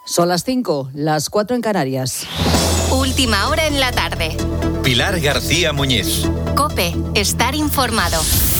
Son las 5, las 4 en Canarias. Última hora en la tarde. Pilar García Muñiz. COPE, estar informado.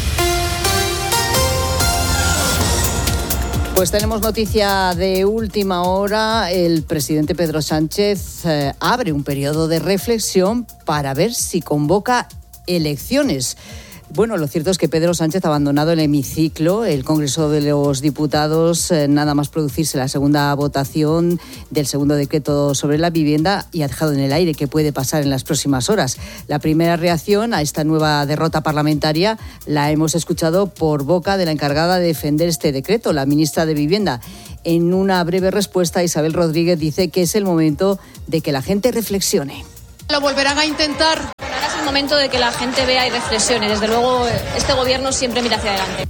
Pues tenemos noticia de última hora. El presidente Pedro Sánchez abre un periodo de reflexión para ver si convoca elecciones. Bueno, lo cierto es que Pedro Sánchez ha abandonado el hemiciclo, el Congreso de los Diputados, nada más producirse la segunda votación del segundo decreto sobre la vivienda, y ha dejado en el aire qué puede pasar en las próximas horas. La primera reacción a esta nueva derrota parlamentaria la hemos escuchado por boca de la encargada de defender este decreto, la ministra de Vivienda. En una breve respuesta, Isabel Rodríguez dice que es el momento de que la gente reflexione. Lo volverán a intentar. Ahora es el momento de que la gente vea y reflexione. Desde luego, este gobierno siempre mira hacia adelante.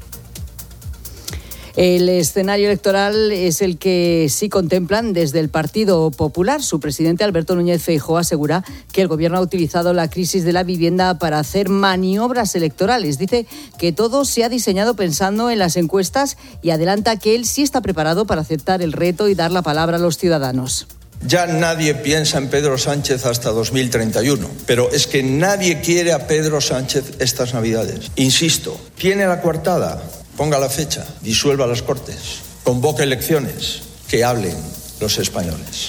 El escenario electoral es el que sí contemplan desde el Partido Popular. Su presidente, Alberto Núñez Feijóo, asegura que el gobierno ha utilizado la crisis de la vivienda para hacer maniobras electorales. Dice que todo se ha diseñado pensando en las encuestas y adelanta que él sí está preparado para aceptar el reto y dar la palabra a los ciudadanos. Ya nadie piensa en Pedro Sánchez hasta 2031, pero es que nadie quiere a Pedro Sánchez estas Navidades. Insisto, tiene la coartada, ponga la fecha, disuelva las Cortes, convoque elecciones, que hablen los españoles.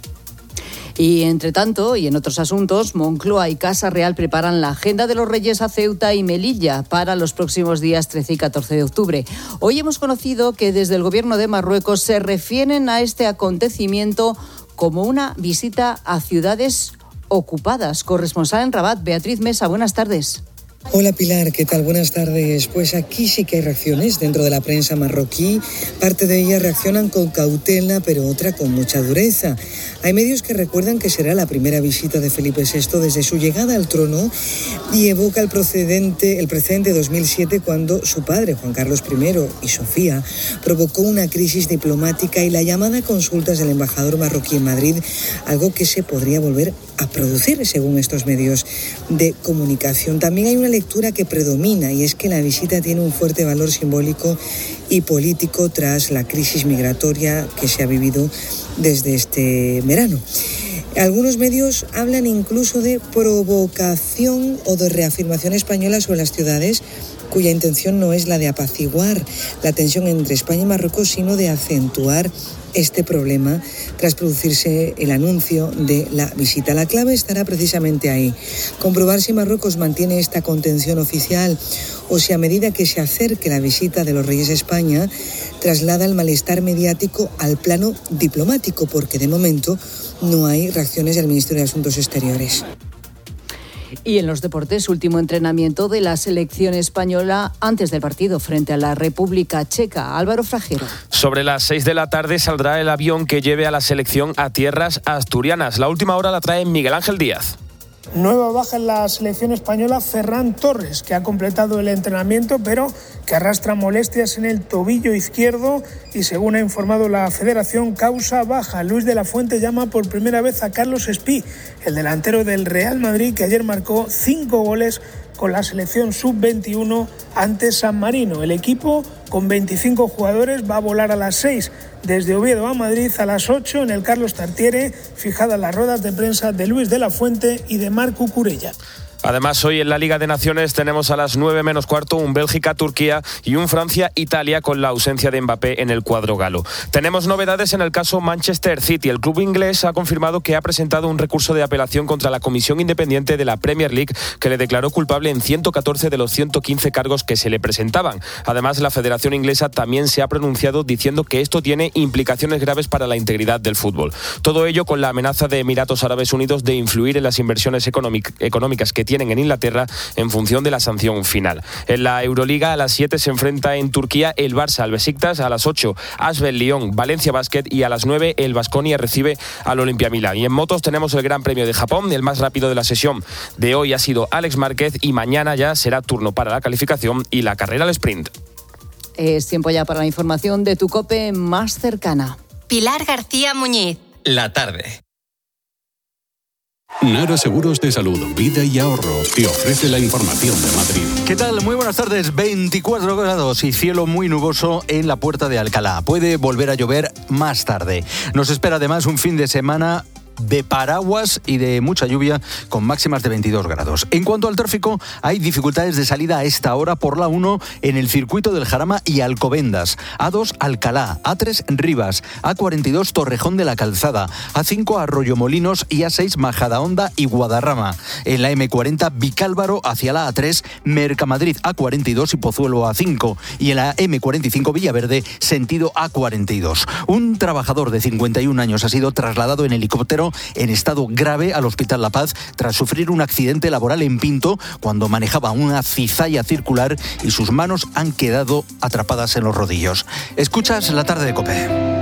Y entre tanto, y en otros asuntos, Moncloa y Casa Real preparan la agenda de los Reyes a Ceuta y Melilla para los próximos días 13 y 14 de octubre. Hoy hemos conocido que desde el gobierno de Marruecos se refieren a este acontecimiento como una visita a ciudades ocupadas. Corresponsal en Rabat, Beatriz Mesa, buenas tardes. Hola Pilar, ¿qué tal? Buenas tardes. Pues aquí sí que hay reacciones dentro de la prensa marroquí. Parte de ellas reaccionan con cautela, pero otra con mucha dureza. Hay medios que recuerdan que será la primera visita de Felipe VI desde su llegada al trono y evoca el precedente de 2007, cuando su padre, Juan Carlos I, y Sofía, provocó una crisis diplomática y la llamada a consultas del embajador marroquí en Madrid, algo que se podría volver a producir según estos medios de comunicación. También hay una lectura que predomina, y es que la visita tiene un fuerte valor simbólico y político tras la crisis migratoria que se ha vivido desde este verano. Algunos medios hablan incluso de provocación o de reafirmación española sobre las ciudades, cuya intención no es la de apaciguar la tensión entre España y Marruecos, sino de acentuar este problema tras producirse el anuncio de la visita. La clave estará precisamente ahí: comprobar si Marruecos mantiene esta contención oficial o si a medida que se acerque la visita de los Reyes a España traslada el malestar mediático al plano diplomático, porque de momento no hay reacciones del Ministerio de Asuntos Exteriores. Y en los deportes, último entrenamiento de la selección española antes del partido frente a la República Checa. Álvaro Fragero. Sobre las 6 de la tarde saldrá el avión que lleve a la selección a tierras asturianas. La última hora la trae Miguel Ángel Díaz. Nueva baja en la selección española, Ferran Torres, que ha completado el entrenamiento, pero que arrastra molestias en el tobillo izquierdo y, según ha informado la Federación, causa baja. Luis de la Fuente llama por primera vez a Carlos Espí, el delantero del Real Madrid, que ayer marcó 5 goles con la selección sub-21 ante San Marino. El equipo, con 25 jugadores, va a volar a las 6 desde Oviedo a Madrid, a las 8 en el Carlos Tartiere, fijadas las ruedas de prensa de Luis de la Fuente y de Marc Cucurella. Además, hoy en la Liga de Naciones tenemos a las 9 menos cuarto un Bélgica-Turquía y un Francia-Italia, con la ausencia de Mbappé en el cuadro galo. Tenemos novedades en el caso Manchester City. El club inglés ha confirmado que ha presentado un recurso de apelación contra la Comisión Independiente de la Premier League, que le declaró culpable en 114 de los 115 cargos que se le presentaban. Además, la Federación Inglesa también se ha pronunciado diciendo que esto tiene implicaciones graves para la integridad del fútbol. Todo ello con la amenaza de Emiratos Árabes Unidos de influir en las inversiones económicas que tienen en Inglaterra en función de la sanción final. En la Euroliga, a las 7 se enfrenta en Turquía el Barça al Besiktas, a las 8 Asbel Lyon, Valencia Basket, y a las 9 el Baskonia recibe al Olimpia Milán. Y en motos tenemos el Gran Premio de Japón. El más rápido de la sesión de hoy ha sido Alex Márquez, y mañana ya será turno para la calificación y la carrera al sprint. Es tiempo ya para la información de tu COPE más cercana. Pilar García Muñiz. La tarde. Nara Seguros de Salud, Vida y Ahorro te ofrece la información de Madrid. ¿Qué tal? Muy buenas tardes. 24 grados y cielo muy nuboso en la Puerta de Alcalá. Puede volver a llover más tarde. Nos espera además un fin de semana de paraguas y de mucha lluvia con máximas de 22 grados. En cuanto al tráfico, hay dificultades de salida a esta hora por la 1 en el circuito del Jarama y Alcobendas, A2 Alcalá, A3 Rivas, A42 Torrejón de la Calzada, A5 Arroyomolinos y A6 Majadahonda y Guadarrama. En la M40 Vicálvaro hacia la A3 Mercamadrid, A42 y Pozuelo A5, y en la M45 Villaverde sentido A42. Un trabajador de 51 años ha sido trasladado en helicóptero en estado grave al Hospital La Paz tras sufrir un accidente laboral en Pinto cuando manejaba una cizalla circular y sus manos han quedado atrapadas en los rodillos. Escuchas La Tarde de COPE.